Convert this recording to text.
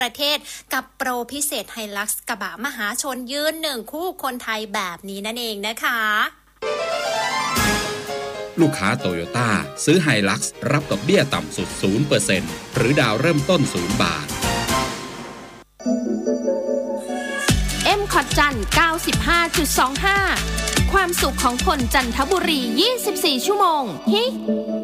ประเทศกับโปรพิเศษไฮลักซ์กระบะมหาชนยืนหนึ่งคู่คนไทยแบบนี้นั่นเองนะคะลูกค้าโตโยต้าซื้อไฮลักซ์รับดอกเบี้ยต่ำสุด 0% หรือดาวเริ่มต้น0 บาทคอร์ดจัน 95.25 ความสุขของคนจันทบุรี24ชั่วโมงฮิ